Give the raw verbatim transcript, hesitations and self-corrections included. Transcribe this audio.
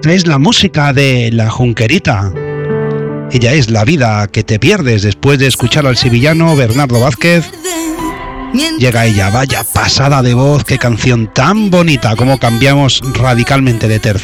Esta es la música de La Junquerita. Ella es La vida que te pierdes. Después de escuchar al sevillano Bernardo Vázquez, llega ella. Vaya pasada de voz, qué canción tan bonita, cómo cambiamos radicalmente de tercera